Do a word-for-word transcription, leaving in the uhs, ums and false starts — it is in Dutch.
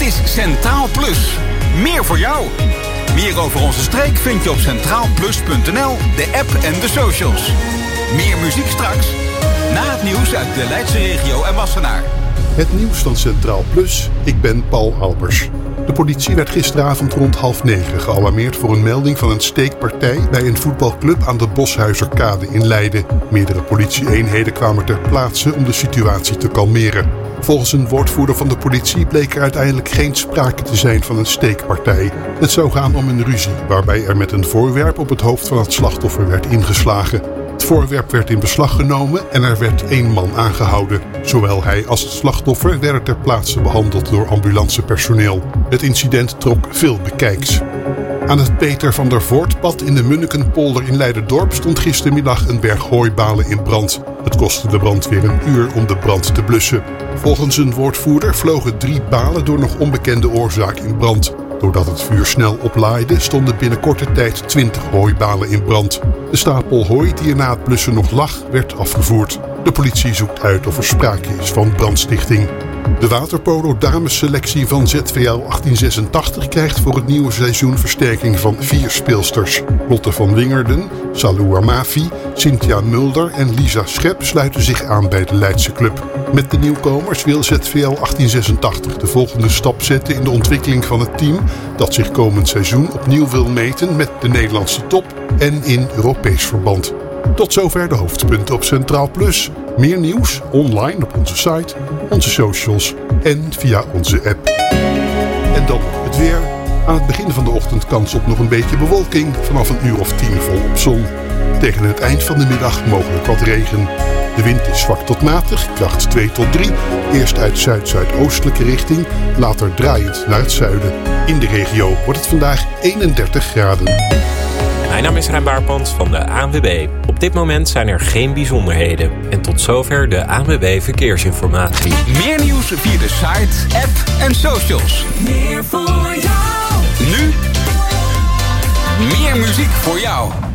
is Centraal Plus. Meer voor jou. Meer over onze streek vind je op centraal plus punt n l, de app en de socials. Meer muziek straks. Na het nieuws uit de Leidse regio en Wassenaar. Het nieuws van Centraal Plus. Ik ben Paul Albers. De politie werd gisteravond rond half negen gealarmeerd voor een melding van een steekpartij bij een voetbalclub aan de Boshuizerkade in Leiden. Meerdere politie-eenheden kwamen ter plaatse om de situatie te kalmeren. Volgens een woordvoerder van de politie bleek er uiteindelijk geen sprake te zijn van een steekpartij. Het zou gaan om een ruzie waarbij er met een voorwerp op het hoofd van het slachtoffer werd ingeslagen. Het voorwerp werd in beslag genomen en er werd één man aangehouden. Zowel hij als het slachtoffer werden ter plaatse behandeld door ambulancepersoneel. Het incident trok veel bekijks. Aan het Peter van der Voortpad in de Munnikenpolder in Leiderdorp stond gistermiddag een berg hooibalen in brand. Het kostte de brandweer een uur om de brand te blussen. Volgens een woordvoerder vlogen drie balen door nog onbekende oorzaak in brand. Doordat het vuur snel oplaaide, stonden binnen korte tijd twintig hooibalen in brand. De stapel hooi die er na het blussen nog lag, werd afgevoerd. De politie zoekt uit of er sprake is van brandstichting. De waterpolo damesselectie van Z V L achttien zesentachtig krijgt voor het nieuwe seizoen versterking van vier speelsters. Lotte van Wingerden, Salou Amavi, Cynthia Mulder en Lisa Schep sluiten zich aan bij de Leidse club. Met de nieuwkomers wil Z V L achttien zesentachtig de volgende stap zetten in de ontwikkeling van het team dat zich komend seizoen opnieuw wil meten met de Nederlandse top en in Europees verband. Tot zover de hoofdpunten op Centraal Plus. Meer nieuws online op onze site, onze socials en via onze app. En dan het weer. Aan het begin van de ochtend kans op nog een beetje bewolking. Vanaf een uur of tien volop zon. Tegen het eind van de middag mogelijk wat regen. De wind is zwak tot matig, kracht twee tot drie. Eerst uit zuid-zuidoostelijke richting, later draaiend naar het zuiden. In de regio wordt het vandaag eenendertig graden. Mijn naam is Rijn Baarpans van de A N W B. Op dit moment zijn er geen bijzonderheden. En tot zover de A N W B Verkeersinformatie. Meer nieuws via de site, app en socials. Meer voor jou. Nu, meer muziek voor jou.